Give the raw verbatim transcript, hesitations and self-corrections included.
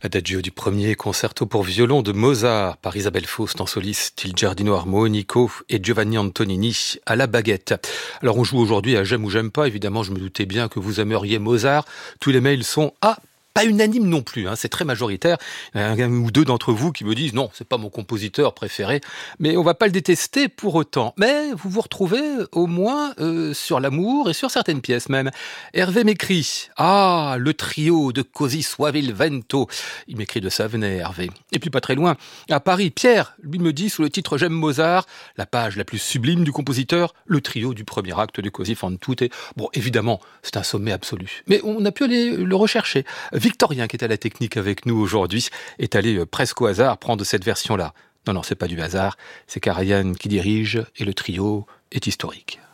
Adagio du premier concerto pour violon de Mozart par Isabelle Faust en soliste, il Giardino Armonico et Giovanni Antonini à la baguette. Alors on joue aujourd'hui à J'aime ou j'aime pas, évidemment je me doutais bien que vous aimeriez Mozart. Tous les mails sont à pas unanime non plus, hein, c'est très majoritaire. Il y en a un ou deux d'entre vous qui me disent non, c'est pas mon compositeur préféré, mais on va pas le détester pour autant. Mais vous vous retrouvez au moins euh, sur l'amour et sur certaines pièces même. Hervé m'écrit « Ah, le trio de Così Suave il Vento ». Il m'écrit de Savenay, Hervé. Et puis pas très loin, à Paris, Pierre, lui me dit sous le titre « J'aime Mozart », la page la plus sublime du compositeur, le trio du premier acte de Così fan tutte. Bon, évidemment, c'est un sommet absolu. Mais on a pu aller le rechercher. Victorien, qui est à la technique avec nous aujourd'hui, est allé presque au hasard prendre cette version-là. Non, non, c'est pas du hasard, c'est Karajan qui dirige et le trio est historique.